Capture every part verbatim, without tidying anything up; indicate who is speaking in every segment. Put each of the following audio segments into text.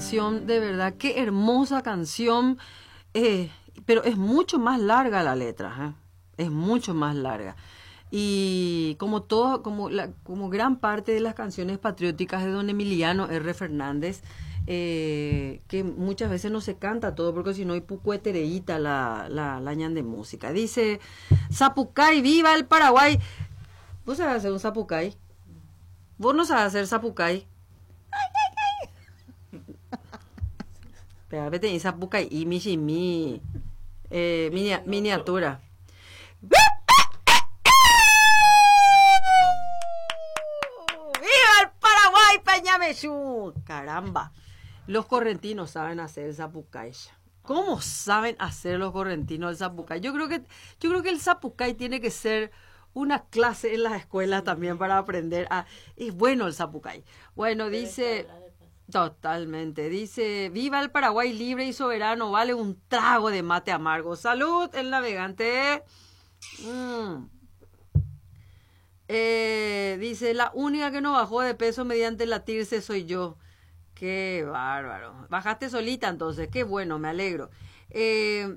Speaker 1: canción, de verdad, qué hermosa canción, eh, pero es mucho más larga la letra, ¿eh? Es mucho más larga. Y como todo, como la, como gran parte de las canciones patrióticas de don Emiliano R. Fernández, eh, que muchas veces no se canta todo porque si no hay pucuetereíta la, la, la ñan de música. Dice, Zapucay, viva el Paraguay. ¿Vos sabés hacer un zapucay? ¿Vos no sabés hacer zapucay? Pero vete en zapucay y mi, mi, eh, minia, miniatura. ¡Viva el Paraguay, Peñamechú! Caramba. Los correntinos saben hacer el zapucay. ¿Cómo saben hacer los correntinos el zapucay? Yo creo que, yo creo que el zapucay tiene que ser una clase en las escuelas también para aprender a... Es bueno el zapucay. Bueno, dice... Totalmente. Dice, viva el Paraguay libre y soberano, vale un trago de mate amargo. Salud, el navegante. Mm. Eh, dice, la única que no bajó de peso mediante latirse soy yo. Qué bárbaro. Bajaste solita entonces, qué bueno, me alegro. Eh,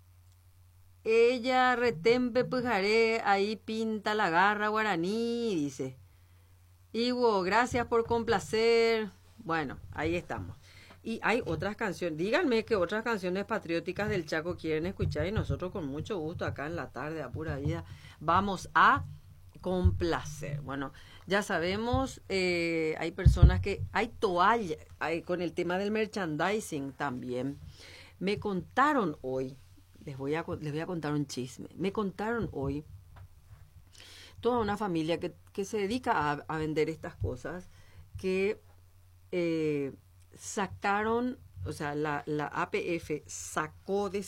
Speaker 1: ella retempe pujaré, ahí pinta la garra guaraní, dice. Ivo, gracias por complacer. Bueno, ahí estamos. Y hay otras canciones. Díganme qué otras canciones patrióticas del Chaco quieren escuchar y nosotros con mucho gusto acá en la tarde a pura vida vamos a complacer. Bueno, ya sabemos, eh, hay personas que... Hay toallas, hay, con el tema del merchandising también. Me contaron hoy, les voy a, les voy a contar un chisme. Me contaron hoy toda una familia que, que se dedica a, a vender estas cosas, que eh, sacaron, o sea, la, la A P F sacó de